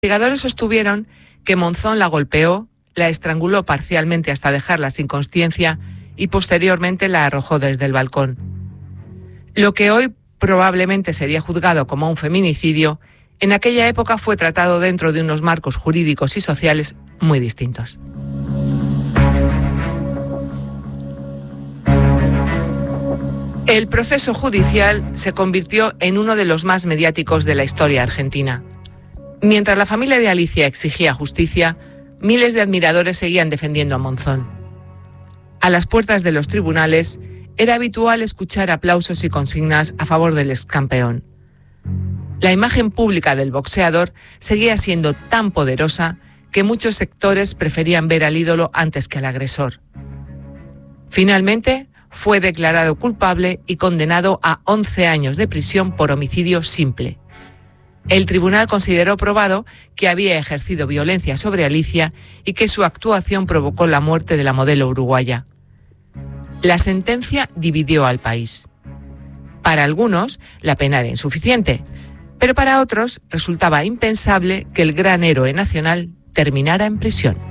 investigadores sostuvieron que Monzón la golpeó, la estranguló parcialmente hasta dejarla sin consciencia y posteriormente la arrojó desde el balcón. Lo que hoy probablemente sería juzgado como un feminicidio, en aquella época fue tratado dentro de unos marcos jurídicos y sociales muy distintos. El proceso judicial se convirtió en uno de los más mediáticos de la historia argentina. Mientras la familia de Alicia exigía justicia, miles de admiradores seguían defendiendo a Monzón. A las puertas de los tribunales era habitual escuchar aplausos y consignas a favor del excampeón. La imagen pública del boxeador seguía siendo tan poderosa que muchos sectores preferían ver al ídolo antes que al agresor. Finalmente, fue declarado culpable y condenado a 11 años de prisión por homicidio simple. El tribunal consideró probado que había ejercido violencia sobre Alicia y que su actuación provocó la muerte de la modelo uruguaya. La sentencia dividió al país. Para algunos, la pena era insuficiente, pero para otros resultaba impensable que el gran héroe nacional terminara en prisión.